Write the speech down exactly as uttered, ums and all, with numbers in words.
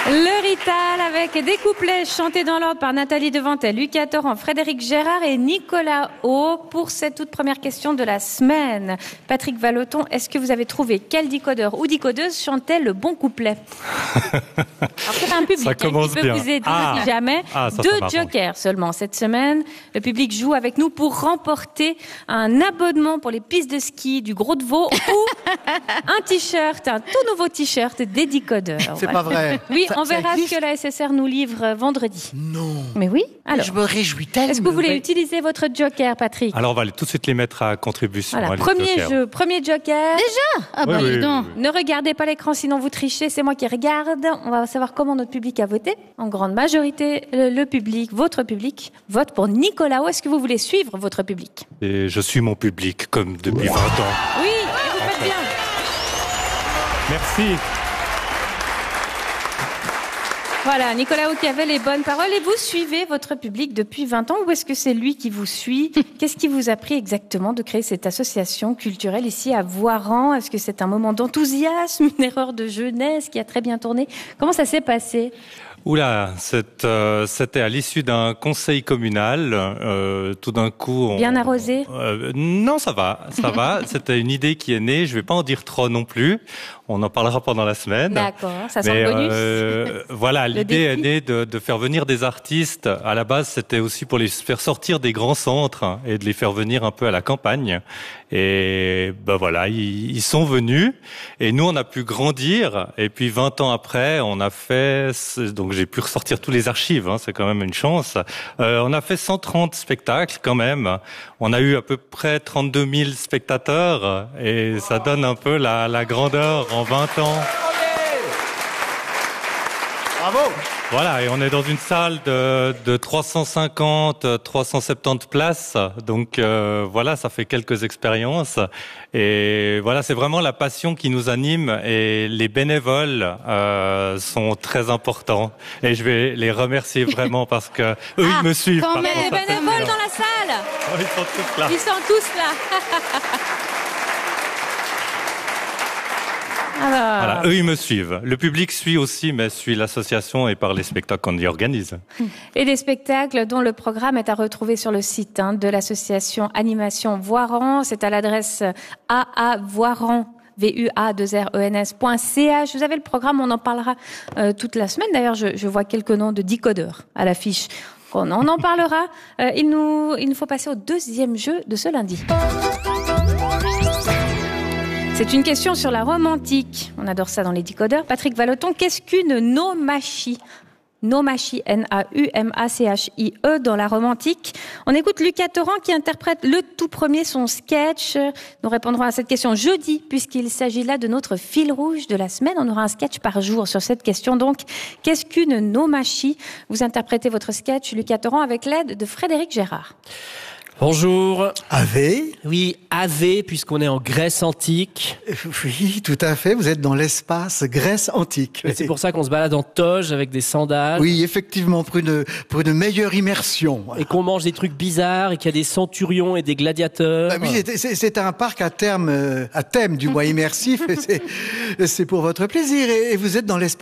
Le Rital avec des couplets chantés dans l'ordre par Nathalie Devantel, Lucas Torrent, Frédéric Gérard et Nicolas Haut pour cette toute première question de la semaine. Patrick Vallotton, est-ce que vous avez trouvé quel décodeur ou décodeuse chantait le bon couplet? Alors c'est un public ça hein, commence qui peut bien. vous aider ah. si jamais. Ah, ça, Deux ça jokers seulement cette semaine. Le public joue avec nous pour remporter un abonnement pour les pistes de ski du Gros de Vaud ou un t-shirt, un tout nouveau t-shirt des décodeurs. C'est Voilà. pas vrai. Oui, Ça- on ça verra existe ce que la S S R nous livre vendredi. Non. Mais oui, alors. Je me réjouis tellement. Est-ce que vous voulez Ouais. utiliser votre joker, Patrick? Alors on va aller tout de suite les mettre à contribution. Voilà, hein, les premier jokers. jeu, premier joker. Ah bah Oui, oui, dis donc. oui, oui. Ne regardez pas l'écran, sinon vous trichez. C'est moi qui regarde. On va savoir comment notre public a voté. En grande majorité, le, le public, votre public, vote pour Nicolas Haut. Est-ce que vous voulez suivre votre public? Et je suis mon public comme depuis vingt ans. Oui, et vous faites bien. Merci. Voilà, Nicolas Haut qui avait les bonnes paroles. Et vous suivez votre public depuis vingt ans ou est-ce que c'est lui qui vous suit? Qu'est-ce qui vous a pris exactement de créer cette association culturelle ici à Voiran? Est-ce que c'est un moment d'enthousiasme, une erreur de jeunesse qui a très bien tourné? Comment ça s'est passé? Oula, c'est, euh, c'était à l'issue d'un conseil communal. Euh, tout d'un coup, on, Bien arrosé? euh, Non, ça va, ça va. C'était une idée qui est née. Je vais pas en dire trop non plus. On en parlera pendant la semaine. D'accord, ça sent Mais le bonus. euh, voilà, l'idée est née de, de faire venir des artistes. À la base, c'était aussi pour les faire sortir des grands centres et de les faire venir un peu à la campagne. Et ben voilà, ils, ils sont venus. Et nous, on a pu grandir. Et puis vingt ans après, on a fait. Donc j'ai pu ressortir tous les archives. Hein, c'est quand même une chance. Euh, on a fait cent trente spectacles quand même. On a eu à peu près trente-deux mille spectateurs. Et ça donne un peu la, la grandeur en vingt ans. Bravo. Voilà, et on est dans une salle de, de trois cent cinquante, trois cent soixante-dix places. Donc euh, voilà, ça fait quelques expériences. Et voilà, c'est vraiment la passion qui nous anime. Et les bénévoles euh, sont très importants. Et je vais les remercier vraiment parce que eux, Ah, ils me suivent. quand par même. contre, Les ça, c'est bénévoles bien. dans la salle. Oh, ils sont tous là. Ils sont tous là. Alors, Voilà, eux, ils me suivent. Le public suit aussi, mais suit l'association et par les spectacles qu'on y organise. et des spectacles dont le programme est à retrouver sur le site hein, de l'association Animation Voiran. C'est à l'adresse aavoiran. V U A deux R E N S point C H. Vous avez le programme, on en parlera euh, toute la semaine. D'ailleurs, je, je vois quelques noms de décodeurs à l'affiche. On, on en parlera. Euh, il, nous, il nous faut passer au deuxième jeu de ce lundi. C'est une question sur la Rome antique. On adore ça dans les décodeurs. Patrick Vallotton, qu'est-ce qu'une nomachie? Nomachie, N A U M A C H I E, dans la Rome antique. On écoute Lucas Torrent qui interprète le tout premier son sketch. Nous répondrons à cette question jeudi, puisqu'il s'agit là de notre fil rouge de la semaine. On aura un sketch par jour sur cette question. Donc, qu'est-ce qu'une nomachie? Vous interprétez votre sketch, Lucas Torrent, avec l'aide de Frédéric Gérard. Bonjour. Ave. Oui, Ave, puisqu'on est en Grèce antique. Oui, tout à fait. Vous êtes dans l'espace Grèce antique. Et c'est pour ça qu'on se balade en toge avec des sandales. Oui, effectivement, pour une, pour une meilleure immersion. Et qu'on mange des trucs bizarres et qu'il y a des centurions et des gladiateurs. Bah oui, c'est- c'est c'est un parc à terme, euh, à thème du moins immersif. et c'est- C'est pour votre plaisir. Et et vous êtes dans l'espace